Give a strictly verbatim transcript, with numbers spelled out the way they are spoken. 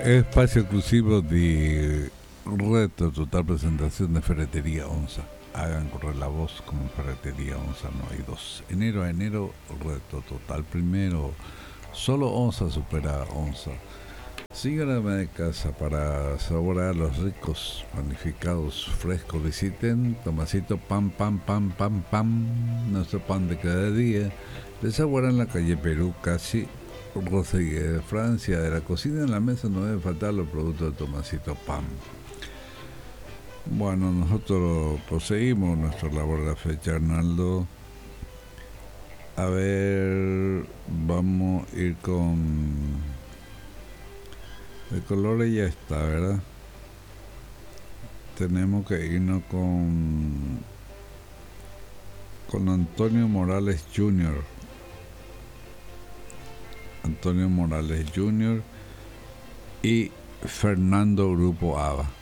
Espacio exclusivo di Reto Total, presentación de Ferretería Onza. Hagan correr la voz como Ferretería Onza, no hay dos. Enero a enero, Reto Total. Primero, solo Onza supera Onza. Síganme de casa para saborear los ricos panificados frescos. Visiten Tomasito Pam Pam Pam Pam Pam, nuestro pan de cada día. De saborear en la calle Perú, casi Rodríguez de Francia. De la cocina en la mesa no deben faltar los productos de Tomasito Pam. Bueno, nosotros proseguimos nuestra labor de la fecha, Arnaldo. A ver, vamos a ir con... De colores ya está, ¿verdad? Tenemos que irnos con... Con Antonio Morales junior Antonio Morales junior y Fernando Grupo ABA.